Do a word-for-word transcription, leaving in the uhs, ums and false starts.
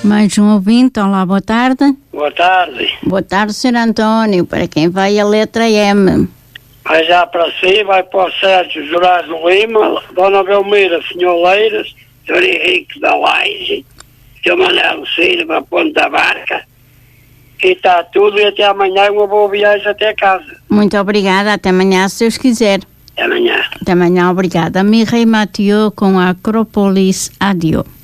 Mais um ouvinte, olá, boa tarde. Boa tarde. Boa tarde, senhor António, para quem vai a letra M. Vai já para si, vai para o Sérgio Jurado Lima, Dona Belmira Finholeiras, senhor Henrique da Laje, senhor Manelo Silva, Ponte da Barca, e está tudo, e até amanhã uma boa viagem até casa. Muito obrigada, até amanhã, se Deus quiser. Até amanhã. Até amanhã, obrigada. Mireille Mathieu com a Acrópolis. Adio.